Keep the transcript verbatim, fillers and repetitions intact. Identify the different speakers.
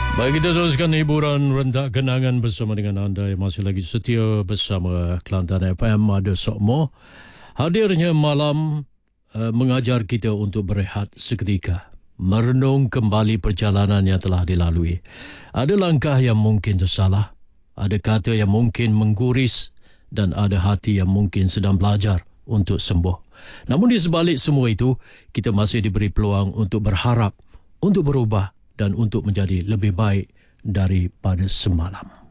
Speaker 1: Baik, kita teruskan hiburan rentak kenangan bersama dengan anda yang masih lagi setia bersama Kelantan F M. Ada Sokmo. Hadirnya malam uh, mengajar kita untuk berehat seketika, merenung kembali perjalanan yang telah dilalui. Ada langkah yang mungkin tersalah, ada kata yang mungkin mengguris, dan ada hati yang mungkin sedang belajar untuk sembuh. Namun di sebalik semua itu, kita masih diberi peluang untuk berharap, untuk berubah dan untuk menjadi lebih baik daripada semalam.